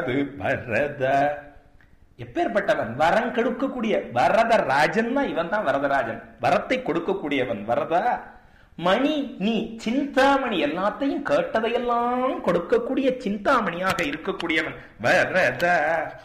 வரத எப்பேற்பட்டவன்? வரம் கொடுக்கக்கூடிய வரத ராஜன். இவன் தான் வரதராஜன், வரத்தை கொடுக்கக்கூடியவன். வரதா மணி நீ சிந்தாமணி, எல்லாத்தையும் கேட்டதையெல்லாம் கொடுக்கக்கூடிய சிந்தாமணியாக இருக்கக்கூடியவன். வரத